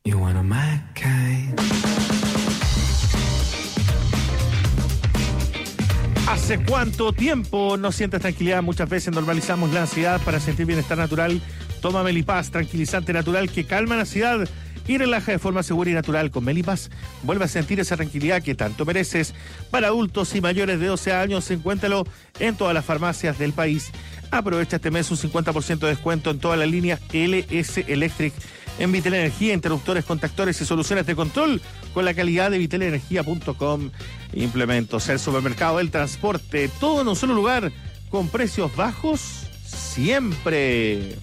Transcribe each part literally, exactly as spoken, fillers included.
You wanna my kind. ¿Hace cuánto tiempo no sientes tranquilidad? Muchas veces normalizamos la ansiedad. Para sentir bienestar natural, toma Melipaz, tranquilizante natural que calma la ansiedad y relaja de forma segura y natural. Con Melipaz vuelve a sentir esa tranquilidad que tanto mereces. Para adultos y mayores de doce años, encuéntralo en todas las farmacias del país. Aprovecha este mes un cincuenta por ciento de descuento en toda la línea L S Electric, en Vitel Energía, interruptores, contactores y soluciones de control con la calidad de vitel energía punto com. Implementos, el supermercado, el transporte, todo en un solo lugar, con precios bajos siempre.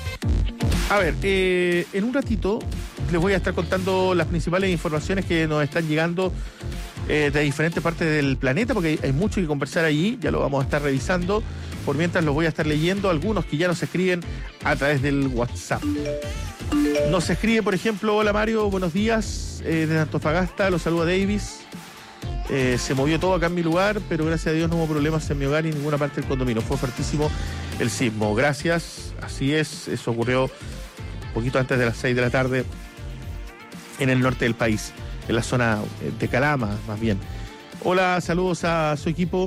A ver, eh, en un ratito les voy a estar contando las principales informaciones que nos están llegando eh, de diferentes partes del planeta, porque hay, hay mucho que conversar allí, ya lo vamos a estar revisando. Por mientras los voy a estar leyendo, algunos que ya nos escriben a través del WhatsApp. Nos escribe, por ejemplo, hola Mario, buenos días, eh, desde Antofagasta, los saluda Davis. Eh, se movió todo acá en mi lugar, pero gracias a Dios no hubo problemas en mi hogar ni en ninguna parte del condominio. Fue fuertísimo el sismo. Gracias, así es, eso ocurrió un poquito antes de las seis de la tarde en el norte del país, en la zona de Calama, más bien. Hola, saludos a su equipo.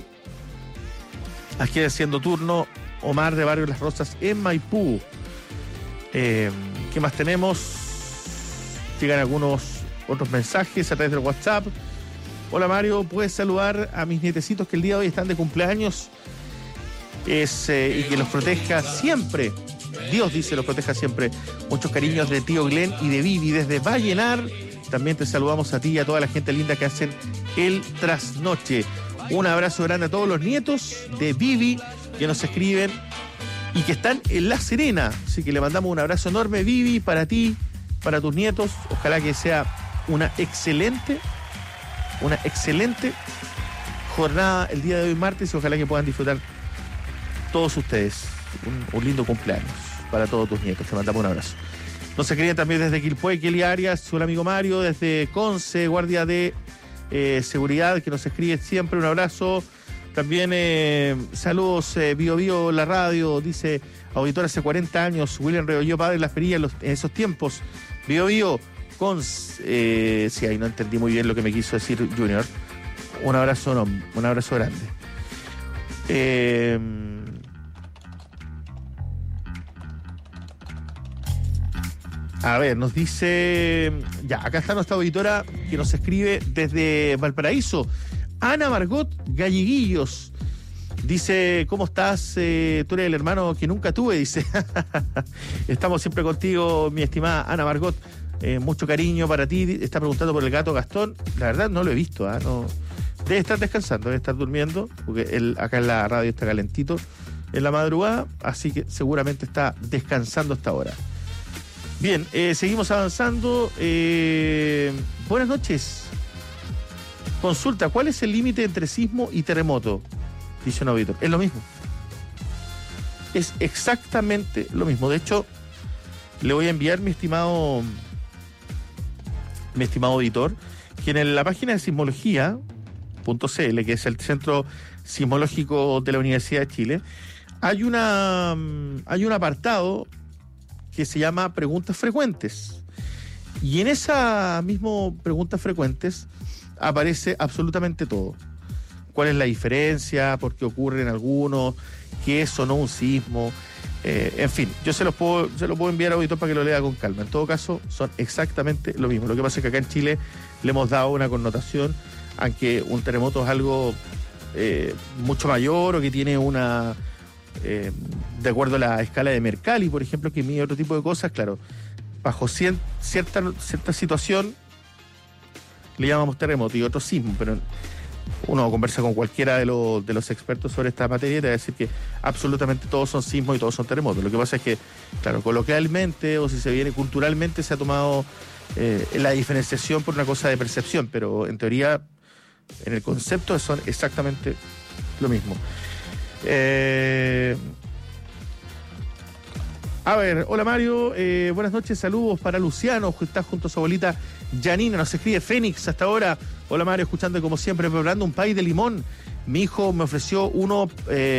Aquí haciendo turno, Omar de Barrio Las Rosas en Maipú. Eh, ¿Qué más tenemos? Llegan algunos otros mensajes a través del WhatsApp. Hola Mario, ¿puedes saludar a mis nietecitos que el día de hoy están de cumpleaños? Es, eh, y que los proteja siempre. Dios dice, los proteja siempre. Muchos cariños de tío Glenn y de Vivi desde Vallenar. También te saludamos a ti y a toda la gente linda que hacen el trasnoche. Un abrazo grande a todos los nietos de Vivi que nos escriben y que están en La Serena. Así que le mandamos un abrazo enorme, Vivi, para ti, para tus nietos. Ojalá que sea una excelente, una excelente jornada el día de hoy martes y ojalá que puedan disfrutar todos ustedes. Un, un lindo cumpleaños para todos tus nietos. Te mandamos un abrazo. Nos escriben también desde Quilpué, Kelly Arias, su amigo Mario, desde Conce, guardia de Eh, seguridad, que nos escribe siempre, un abrazo. También eh, saludos, eh, Bio Bio, la radio, dice auditor hace cuarenta años, William Rebolledo, padre de las perillas en, los, en esos tiempos. Bio Bio, con eh, sí, ahí no entendí muy bien lo que me quiso decir Junior. Un abrazo, no, un abrazo grande. Eh, A ver, nos dice... Ya, acá está nuestra auditora que nos escribe desde Valparaíso. Ana Margot Galleguillos. Dice, ¿cómo estás? Eh, tú eres el hermano que nunca tuve, dice. Estamos siempre contigo, mi estimada Ana Margot. Eh, mucho cariño para ti. Está preguntando por el gato Gastón. La verdad no lo he visto. ¿eh? No... Debe estar descansando, debe estar durmiendo, porque él acá en la radio está calentito en la madrugada, así que seguramente está descansando hasta ahora. Bien, eh, seguimos avanzando. Eh, buenas noches. Consulta, ¿cuál es el límite entre sismo y terremoto? Dice un auditor. Es lo mismo. Es exactamente lo mismo. De hecho, le voy a enviar, mi estimado, mi estimado auditor, que en la página de sismología punto c l, que es el Centro Sismológico de la Universidad de Chile, hay una hay un apartado que se llama Preguntas Frecuentes. Y en esa mismo Preguntas Frecuentes aparece absolutamente todo. ¿Cuál es la diferencia? ¿Por qué ocurre en algunos? ¿Qué es o no un sismo? Eh, en fin, yo se los puedo, se los puedo enviar a auditor para que lo lea con calma. En todo caso, son exactamente lo mismo. Lo que pasa es que acá en Chile le hemos dado una connotación, aunque un terremoto es algo eh, mucho mayor o que tiene una... Eh, de acuerdo a la escala de Mercalli, por ejemplo, que mide otro tipo de cosas, claro, bajo cien, cierta, cierta situación le llamamos terremoto y otro sismo, pero uno conversa con cualquiera de, lo, de los expertos sobre esta materia y te va a decir que absolutamente todos son sismos y todos son terremotos. Lo que pasa es que, claro, coloquialmente o si se viene culturalmente se ha tomado eh, la diferenciación por una cosa de percepción, pero en teoría, en el concepto son exactamente lo mismo. Eh, a ver, hola Mario, eh, buenas noches, saludos para Luciano, que está junto a su abuelita Janina, nos escribe Fénix hasta ahora. Hola Mario, escuchando como siempre, preparando un pay de limón. Mi hijo me ofreció uno... Eh,